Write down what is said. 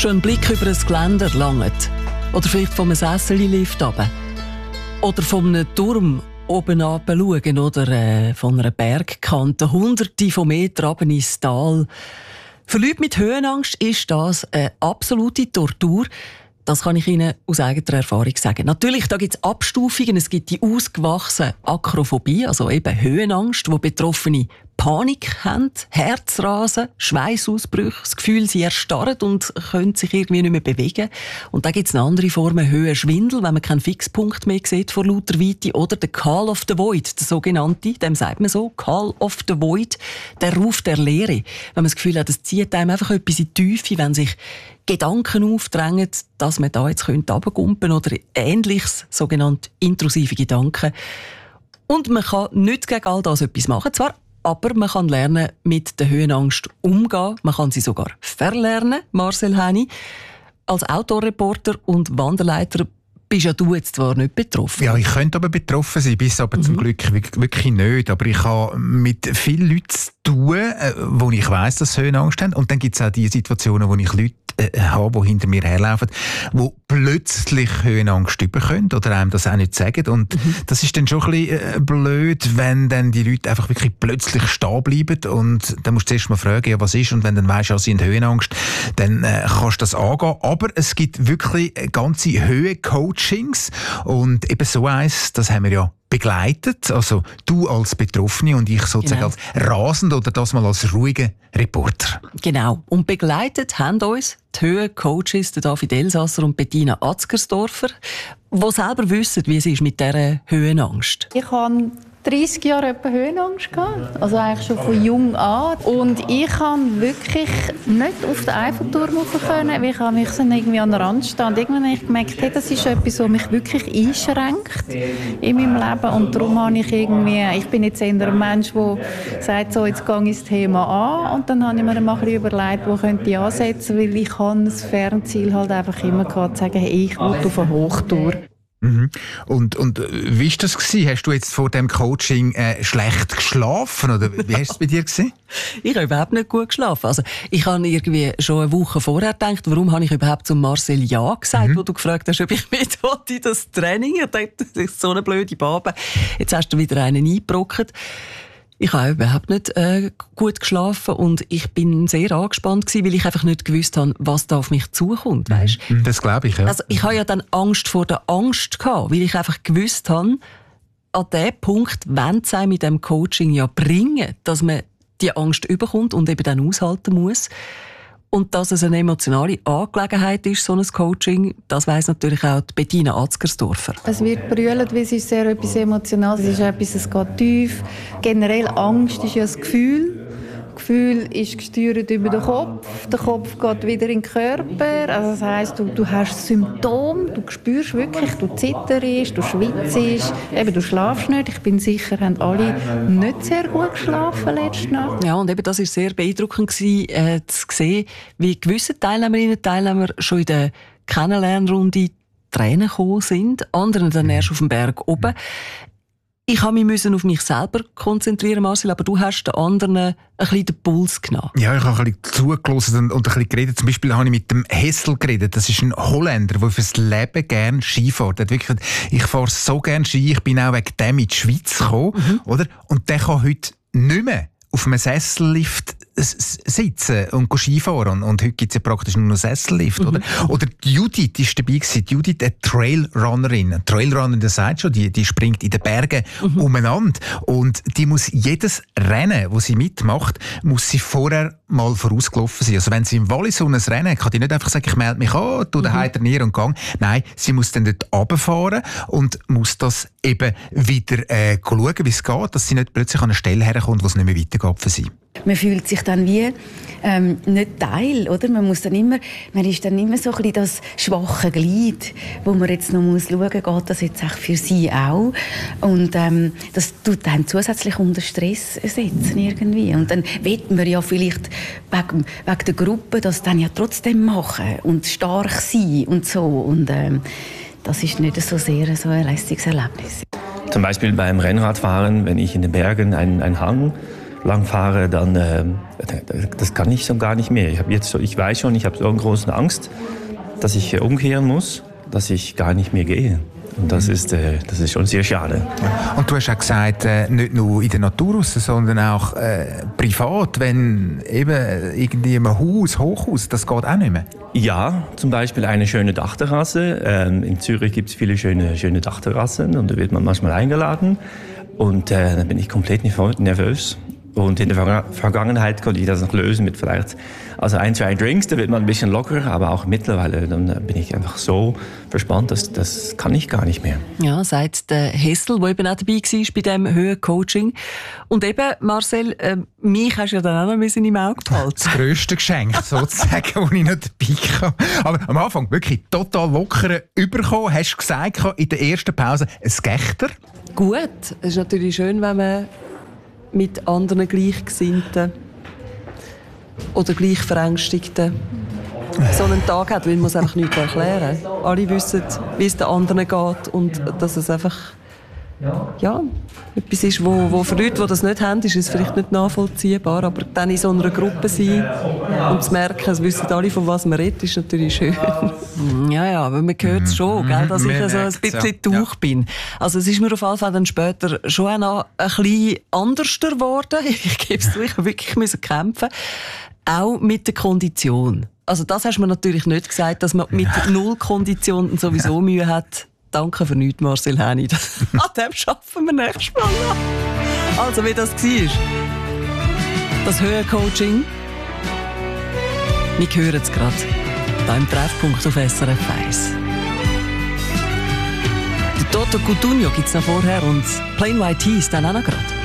Schon ein Blick über ein Geländer langt. Oder vielleicht von einem Sessellift runter. Oder von einem Turm oben runter oder von einer Bergkante. Hunderte von Metern runter ins Tal. Für Leute mit Höhenangst ist das eine absolute Tortur. Das kann ich Ihnen aus eigener Erfahrung sagen. Natürlich, da gibt es Abstufungen. Es gibt die ausgewachsene Akrophobie, also eben Höhenangst, wo Betroffene Panik haben, Herzrasen, Schweißausbrüche, das Gefühl, sie erstarren und können sich irgendwie nicht mehr bewegen. Und dann gibt es eine andere Form, Höhenschwindel, wenn man keinen Fixpunkt mehr sieht vor lauter Weite. Oder der Call of the Void, der sogenannte, dem sagt man so, Call of the Void, der Ruf der Leere. Wenn man das Gefühl hat, es zieht einem einfach etwas in die Tiefe, wenn sich Gedanken aufdrängen, dass man da jetzt runtergumpen könnte oder Ähnliches, sogenannte intrusive Gedanken. Und man kann nicht gegen all das etwas machen, zwar, aber man kann lernen, mit der Höhenangst umgehen. Man kann sie sogar verlernen, Marcel Häni. Als Outdoor-Reporter und Wanderleiter bist ja du jetzt zwar nicht betroffen. Ja, ich könnte aber betroffen sein, bis aber zum Glück wirklich nicht. Aber ich habe mit vielen Leuten zu tun, wo ich weiss, dass sie Höhenangst haben. Und dann gibt es auch die Situationen, wo ich Leute habe, die hinter mir herlaufen, die plötzlich Höhenangst bekommen oder einem das auch nicht sagen. Und das ist dann schon ein bisschen blöd, wenn dann die Leute einfach wirklich plötzlich stehen bleiben. Und dann musst du zuerst mal fragen, ja, was ist? Und wenn dann weisst, ja, sie haben Höhenangst, dann kannst du das angehen. Aber es gibt wirklich ganze Höhencoachings. Und eben so eins, das haben wir ja begleitet, also du als Betroffene und ich sozusagen als rasend oder das mal als ruhiger Reporter. Genau. Und begleitet haben uns die Höhencoaches David Elsasser und Bettina Atzgersdorfer, die selber wissen, wie es ist mit dieser Höhenangst. Ich habe 30 Jahre etwa Höhenangst gehabt, also eigentlich schon von jung an. Und ich kann wirklich nicht auf den Eiffelturm rauf können, weil ich mich irgendwie an den Rand stand. Irgendwann habe ich gemerkt, hey, das ist etwas, was mich wirklich einschränkt in meinem Leben. Und darum habe ich bin jetzt eher ein Mensch, der sagt, so, jetzt gehe ich das Thema an. Und dann habe ich mir mal ein bisschen überlegt, wo könnte ich ansetzen, weil ich das Fernziel halt einfach immer gehabt, zu sagen, hey, ich will auf eine Hochtour. Und wie war das gewesen? Hast du jetzt vor dem Coaching schlecht geschlafen? Oder wie war es bei dir gewesen? Ich habe überhaupt nicht gut geschlafen. Also, ich habe irgendwie schon eine Woche vorher gedacht, warum habe ich überhaupt zu Marcel Ja gesagt, wo du gefragt hast, ob ich mit in das Training. Ich dachte, das ist so eine blöde Babe. Jetzt hast du wieder einen eingebrockt. Ich habe überhaupt nicht gut geschlafen und ich bin sehr angespannt gewesen, weil ich einfach nicht gewusst habe, was da auf mich zukommt, weisst? Das glaube ich, ja. Also ich habe ja dann Angst vor der Angst gehabt, weil ich einfach gewusst habe, an dem Punkt wollen sie einem mit dem Coaching ja bringen, dass man die Angst überkommt und eben dann aushalten muss. Und dass es eine emotionale Angelegenheit ist, so ein Coaching, das weiss natürlich auch die Bettina Atzgersdorfer. Es wird brüllt, weil es ist sehr etwas Emotionales, es ist etwas, es geht tief. Generell Angst ist ja das Gefühl. Das Gefühl ist gesteuert über den Kopf. Der Kopf geht wieder in den Körper. Also das heisst, du hast Symptome, du spürst wirklich, du zitterst, du schwitzt, eben, du schlafst nicht. Ich bin sicher, haben alle nicht sehr gut geschlafen letzte Nacht. Ja, und eben das war sehr beeindruckend gewesen, zu sehen, wie gewisse Teilnehmerinnen und Teilnehmer schon in der Kennenlernrunde Tränen gekommen sind, andere dann erst auf dem Berg oben. Ich musste mich auf mich selber konzentrieren, Marcel, aber du hast den anderen ein bisschen den Puls genommen. Ja, ich habe ein bisschen zugelassen und ein bisschen geredet. Zum Beispiel habe ich mit dem Hessel geredet. Das ist ein Holländer, der fürs Leben gerne Ski fährt. Er hat wirklich, ich fahre so gerne Ski, ich bin auch wegen dem in die Schweiz gekommen, oder? Und der kann heute nicht mehr auf einem Sessellift sitzen und Skifahren. Und heute gibt es ja praktisch nur noch Sessellift, oder? Oder die Judith war dabei gewesen. Die Judith, eine Trailrunnerin. Eine Trailrunnerin, das sagt schon, die springt in den Bergen umeinander. Und die muss jedes Rennen, das sie mitmacht, muss sie vorher mal vorausgelaufen sein. Also wenn sie im Wallis so ein Rennen hat, kann die nicht einfach sagen, ich melde mich an, tu daheim trainieren und gang. Nein, sie muss dann dort runterfahren und muss das eben wieder schauen, wie es geht, dass sie nicht plötzlich an eine Stelle herkommt, wo es nicht mehr weitergeht für sie. Man fühlt sich dann wie nicht Teil, oder? Man ist dann immer so ein bisschen das schwache Glied, wo man jetzt noch schauen muss, geht das jetzt auch für sie auch? Und das tut einen zusätzlich unter Stress setzen irgendwie. Und dann will man ja vielleicht wegen der Gruppe das dann ja trotzdem machen und stark sein und so. Und das ist nicht so sehr so ein lästiges Erlebnis. Zum Beispiel beim Rennradfahren, wenn ich in den Bergen einen Hang lang fahre, dann das kann ich so gar nicht mehr. Ich weiß schon, ich habe so eine große Angst, dass ich umkehren muss, dass ich gar nicht mehr gehe. Und das ist schon sehr schade. Und du hast auch gesagt, nicht nur in der Natur raus, sondern auch privat, wenn eben irgendwie im Hochhaus, das geht auch nicht mehr. Ja, zum Beispiel eine schöne Dachterrasse. In Zürich gibt es viele schöne Dachterrassen und da wird man manchmal eingeladen. Und dann bin ich komplett nervös. Und in der Vergangenheit konnte ich das noch lösen mit vielleicht 1-2 Drinks, da wird man ein bisschen lockerer, aber auch mittlerweile dann bin ich einfach so verspannt, das kann ich gar nicht mehr. Ja, sagt der Hessel, der eben auch dabei war bei diesem Höhencoaching. Und eben, Marcel, mich hast du ja dann auch noch im Auge behalten. Das grösste Geschenk, sozusagen, das ich noch dabei kam. Aber am Anfang wirklich total locker überkommen, hast du gesagt, in der ersten Pause ein Gechter. Gut, es ist natürlich schön, wenn man mit anderen Gleichgesinnten oder Gleichverängstigten so einen Tag hat, weil man es einfach nicht erklären kann. Alle wissen, wie es den anderen geht und dass es einfach etwas ist, wo für Leute, die das nicht haben, ist es vielleicht nicht nachvollziehbar, aber dann in so einer Gruppe sein und zu merken, es wissen alle, von was man redet, ist natürlich schön. Ja, aber man hört es schon, gell, dass ich so ein bisschen Tauch bin. Also es ist mir auf jeden Fall dann später schon auch noch ein bisschen anders geworden. Ich gebe es zu, ich musste wirklich kämpfen. Auch mit der Kondition. Also das hast du mir natürlich nicht gesagt, dass man mit null Kondition sowieso Mühe hat. Danke für nichts, Marcel Häni. An dem schaffen wir nächstes Mal noch. Also, wie das war. Das Höhencoaching. Wir hören es gerade. Hier im Treffpunkt auf SRF 1. Der Toto Cutugno gibt es noch vorher und Plain White Tees dann auch noch gerade.